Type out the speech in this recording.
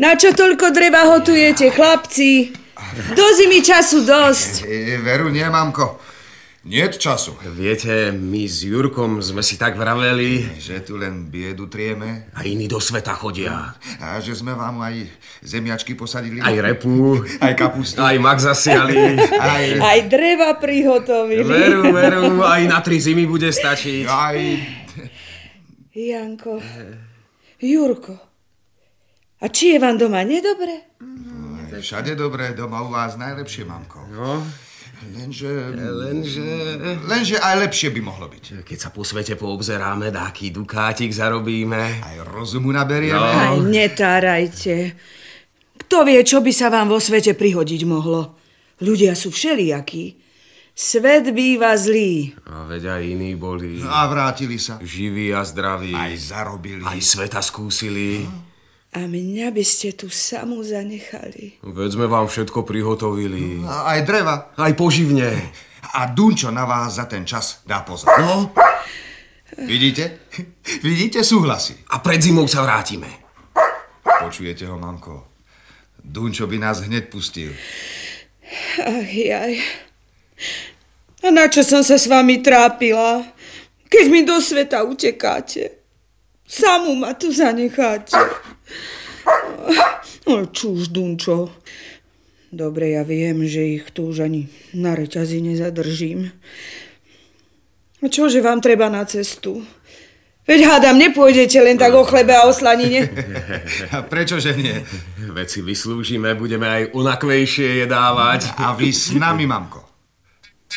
Na čo toľko dreva hotujete, chlapci? Do zimy času dosť. Veru nie, mamko. Niet času. Viete, my s Jurkom sme si tak vraveli, že tu len biedu trieme. A iní do sveta chodia. A že sme vám aj zemiačky posadili. Aj repu. Aj kapustu. Aj mak zasiali. Aj dreva prihotovili. Veru, aj na 3 zimy bude stačiť. Aj... Janko, Jurko, a či je vám doma nedobre? Všade dobre, doma u vás najlepšie, mamko. No. Lenže aj lepšie by mohlo byť. Keď sa po svete poobzeráme, dáky dukátik zarobíme. Aj rozumu naberieme. No. Aj netárajte. Kto vie, čo by sa vám vo svete prihodiť mohlo? Ľudia sú všelijakí. Svet býva zlý. A veď aj iní boli. A vrátili sa. Živí a zdraví. Aj zarobili. Aj sveta skúsili. A mňa by ste tu samú zanechali. Veď sme vám všetko prihotovili. A aj dreva. Aj poživne. A Dunčo na vás za ten čas dá pozor. No. Vidíte? Vidíte, súhlasí. A pred zimou sa vrátime. Počujete ho, mamko? Dunčo by nás hneď pustil. Ach jaj. A na čo som sa s vami trápila? Keď mi do sveta utekáte. Samú ma tu zanecháte. No čuž, Dunčo. Dobre, ja viem, že ich tu už ani na reťazi nezadržím. A čože vám treba na cestu? Veď hádam, nepôjdete len tak o chlebe a o slanine. A prečože nie? Veď si vyslúžime, budeme aj unakvejšie jedávať. A vy s nami, mamko.